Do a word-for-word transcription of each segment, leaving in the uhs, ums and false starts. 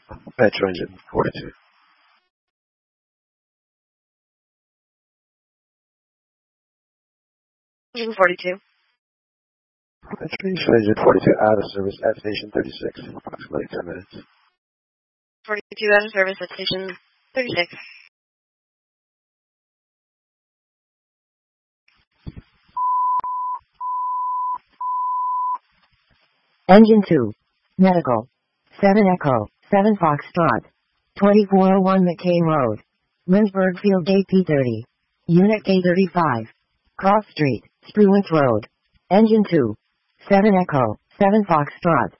Metro engine forty-two. Engine forty-two. Metro engine forty-two out of service at station thirty-six in approximately ten minutes. forty-two out of service at station thirty-six. Engine two. Medical. seven Echo, seven Foxtrot. twenty-four oh one McCain Road. Lynchburg Field Gate P thirty. Unit K thirty-five. Cross Street, Spruance Road. Engine two. seven Echo, seven Foxtrot.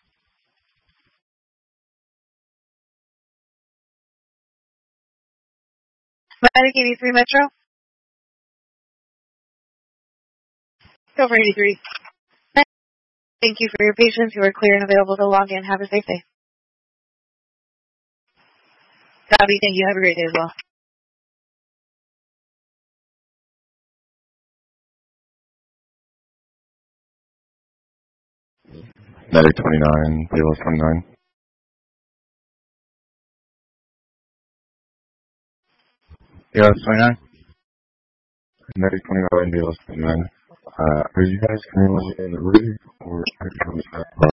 Medic eighty-three Metro. Silver eighty-three. Thank you for your patience. You are clear and available to log in. Have a safe day. Copy. Thank you. Have a great day as well. Medic twenty-nine, Palos twenty-nine. Palos twenty-nine? Medic twenty-nine, Palos twenty-nine. Uh, are you guys currently in the rig, or are you coming back?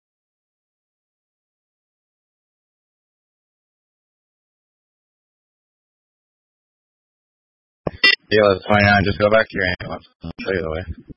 Palos twenty-nine, just go back to your ambulance. I'll show you the way.